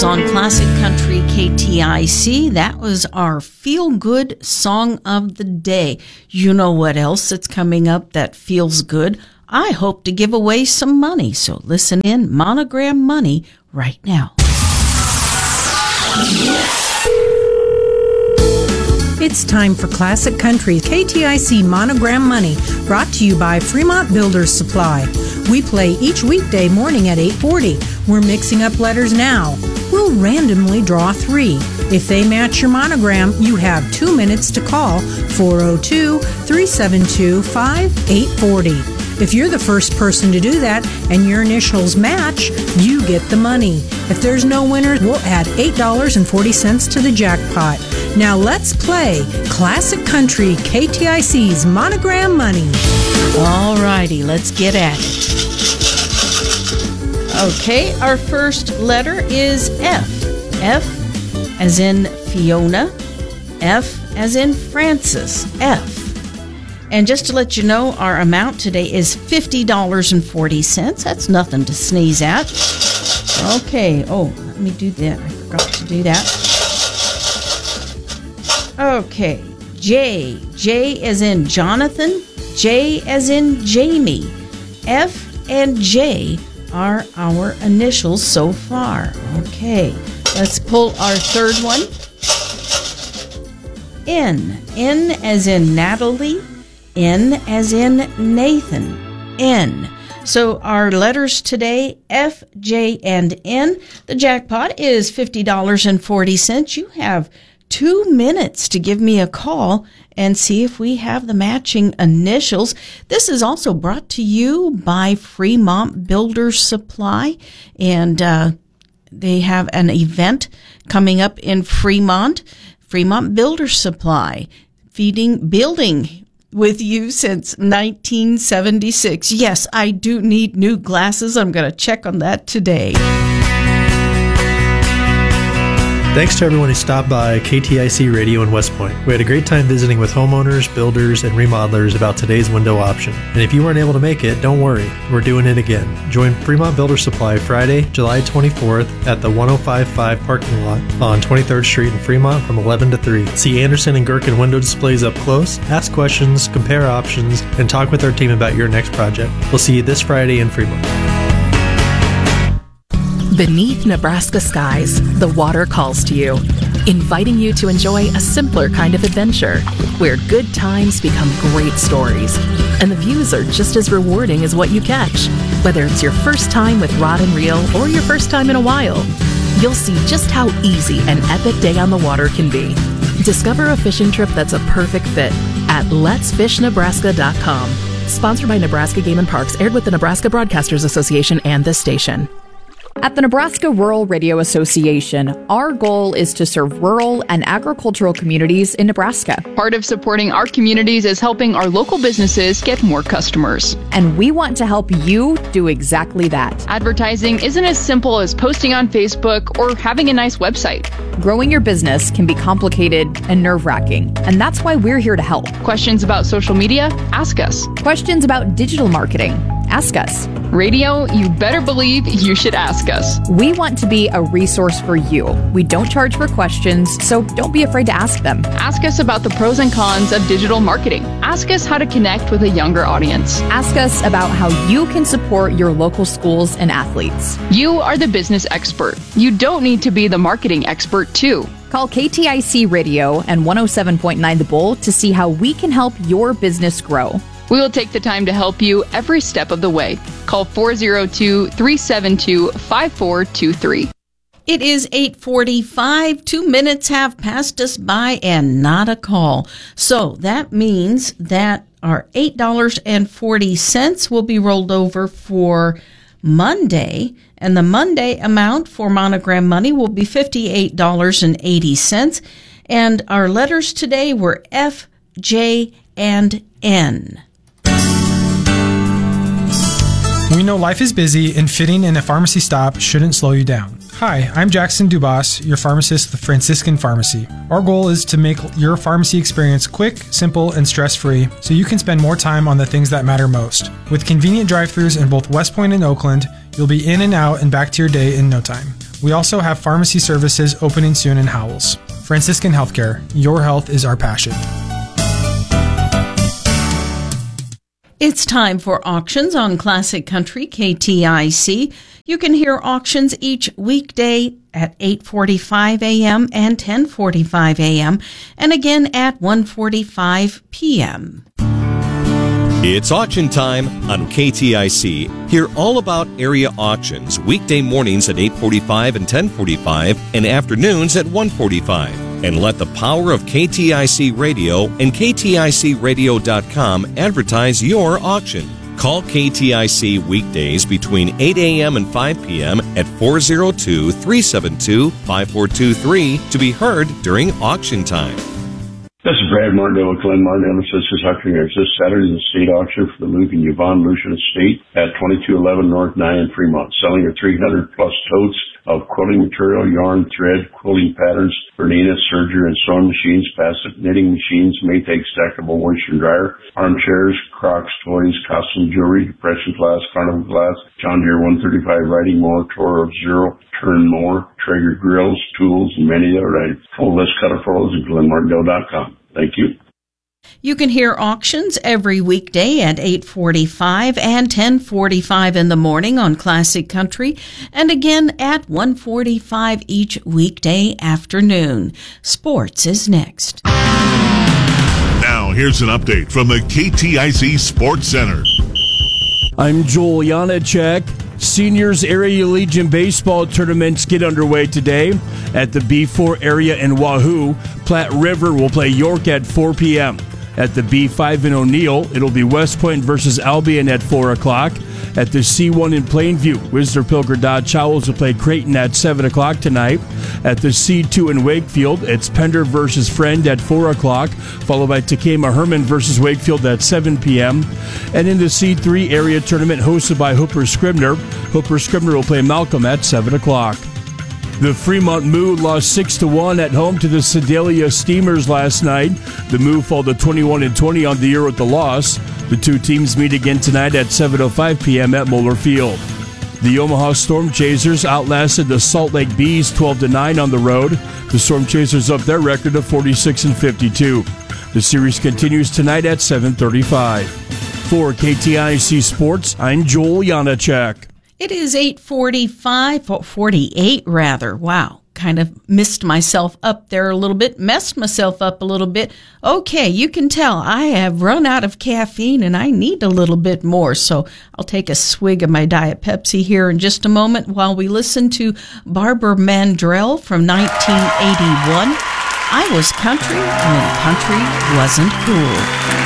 Angels on Classic Country KTIC. That was our feel-good song of the day. You know what else that's coming up that feels good? I hope to give away some money, so listen in. Monogram Money right now. It's time for Classic Country KTIC Monogram Money, brought to you by Fremont Builders Supply. We play each weekday morning at 8:40. We're mixing up letters now. We'll randomly draw 3. If they match your monogram, you have 2 minutes to call 402-372-5840. If you're the first person to do that and your initials match, you get the money. If there's no winner, we'll add $8.40 to the jackpot. Now let's play Classic Country KTIC's Monogram Money. All righty, let's get at it. Okay, our first letter is F. F as in Fiona. F as in Francis. F. And just to let you know, our amount today is $50.40. That's nothing to sneeze at. Okay. Oh, let me do that. I forgot to do that. Okay. J. J as in Jonathan. J as in Jamie. F and J are our initials so far. Okay. Let's pull our third one. N. N as in Natalie. N as in Nathan. N. So our letters today, F, J, and N. The jackpot is $50.40. You have 2 minutes to give me a call and see if we have the matching initials. This is also brought to you by Fremont Builders Supply, and they have an event coming up in Fremont. Fremont Builders Supply, building with you since 1976. Yes, I do need new glasses. I'm going to check on that today. Thanks to everyone who stopped by KTIC Radio in West Point. We had a great time visiting with homeowners, builders, and remodelers about today's window option. And if you weren't able to make it, don't worry. We're doing it again. Join Fremont Builder Supply Friday, July 24th at the 1055 parking lot on 23rd Street in Fremont from 11 to 3. See Anderson and Gherkin window displays up close, ask questions, compare options, and talk with our team about your next project. We'll see you this Friday in Fremont. Beneath Nebraska skies, the water calls to you, inviting you to enjoy a simpler kind of adventure, where good times become great stories, and the views are just as rewarding as what you catch. Whether it's your first time with rod and reel or your first time in a while, you'll see just how easy an epic day on the water can be. Discover a fishing trip that's a perfect fit at letsfishnebraska.com. Sponsored by Nebraska Game and Parks, aired with the Nebraska Broadcasters Association and this station. At the Nebraska Rural Radio Association, our goal is to serve rural and agricultural communities in Nebraska. Part of supporting our communities is helping our local businesses get more customers. And we want to help you do exactly that. Advertising isn't as simple as posting on Facebook or having a nice website. Growing your business can be complicated and nerve-wracking, and that's why we're here to help. Questions about social media? Ask us. Questions about digital marketing? Ask us. Radio, you better believe you should ask us. We want to be a resource for you. We don't charge for questions, so don't be afraid to ask them. Ask us about the pros and cons of digital marketing. Ask us how to connect with a younger audience. Ask us about how you can support your local schools and athletes. You are the business expert. You don't need to be the marketing expert, too. Call KTIC Radio and 107.9 The Bull to see how we can help your business grow. We will take the time to help you every step of the way. Call 402-372-5423. It is 8:45. 2 minutes have passed us by and not a call. So that means that our $8.40 will be rolled over for Monday, and the Monday amount for Monogram Money will be $58.80. And our letters today were F, J, and N. We know life is busy and fitting in a pharmacy stop shouldn't slow you down. Hi, I'm Jackson Dubas, your pharmacist at the Franciscan Pharmacy. Our goal is to make your pharmacy experience quick, simple, and stress-free so you can spend more time on the things that matter most. With convenient drive-thrus in both West Point and Oakland, you'll be in and out and back to your day in no time. We also have pharmacy services opening soon in Howells. Franciscan Healthcare. Your health is our passion. It's time for auctions on Classic Country KTIC. You can hear auctions each weekday at 8:45 a.m. and 10:45 a.m. and again at 1:45 p.m. It's auction time on KTIC. Hear all about area auctions weekday mornings at 8:45 and 10:45 and afternoons at 1:45. And let the power of KTIC Radio and KTICradio.com advertise your auction. Call KTIC weekdays between 8 a.m. and 5 p.m. at 402-372-5423 to be heard during auction time. This is Brad Martindale with Glenn Martindale Sisters Auctioneers. This Saturday is a state auction for the Luke and Yvonne Lucian Estate at 2211 North 9 in Fremont, selling her 300-plus totes of quilting material, yarn, thread, quilting patterns, Bernina, serger, and sewing machines, passive knitting machines, Maytag stackable moisture dryer, armchairs, Crocs, toys, costume jewelry, depression glass, carnival glass, John Deere 135 riding mower, Toro Zero, turn mower, Traeger grills, tools, and many other items. Full list cutter photos at GlenMartindale.com. Thank you. You can hear auctions every weekday at 8:45 and 10:45 in the morning on Classic Country, and again at 1:45 each weekday afternoon. Sports is next. Now here's an update from the KTIC Sports Center. I'm Joel Janacek. Seniors Area Legion baseball tournaments get underway today at the B4 area in Wahoo. Platte River will play York at 4 p.m. At the B5 in O'Neill, it'll be West Point versus Albion at 4 o'clock. At the C1 in Plainview, Whistler Pilger Dodge Howells will play Creighton at 7 o'clock tonight. At the C2 in Wakefield, it's Pender versus Friend at 4 o'clock, followed by Takema Herman versus Wakefield at 7 p.m. And in the C3 area tournament hosted by Hooper Scribner will play Malcolm at 7 o'clock. The Fremont Moo lost 6-1 at home to the Sedalia Steamers last night. The Moo fall to 21-20 on the year with the loss. The two teams meet again tonight at 7:05 p.m. at Moeller Field. The Omaha Storm Chasers outlasted the Salt Lake Bees 12-9 on the road. The Storm Chasers up their record of 46-52. The series continues tonight at 7:35. For KTIC Sports, I'm Joel Janacek. It is 8:48 rather. Wow. Kind of messed myself up a little bit. Okay, you can tell I have run out of caffeine and I need a little bit more. So I'll take a swig of my Diet Pepsi here in just a moment while we listen to Barbara Mandrell from 1981. I was country when country wasn't cool.